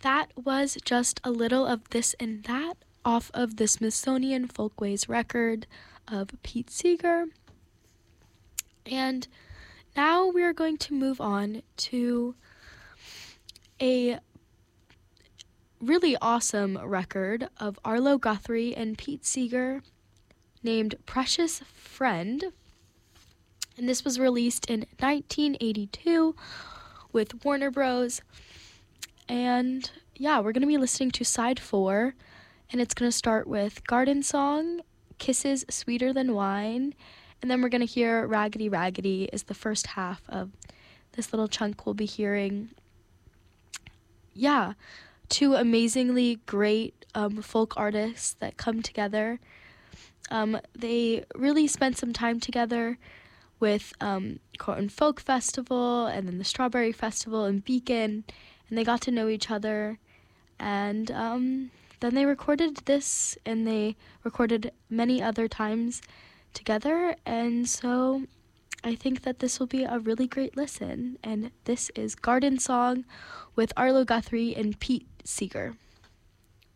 That was just a little of This and That off of the Smithsonian Folkways record of Pete Seeger. And now we are going to move on to a really awesome record of Arlo Guthrie and Pete Seeger named Precious Friend. And this was released in 1982 with Warner Bros. And yeah, we're going to be listening to side 4, and it's going to start with Garden Song, Kisses Sweeter Than Wine, and then we're going to hear Raggedy Raggedy is the first half of this little chunk we'll be hearing. Yeah, two amazingly great folk artists that come together. They really spent some time together with Corton Folk Festival and then the Strawberry Festival in Beacon, and they got to know each other, and then they recorded this, and they recorded many other times together, and so I think that this will be a really great listen, and this is Garden Song with Arlo Guthrie and Pete Seeger.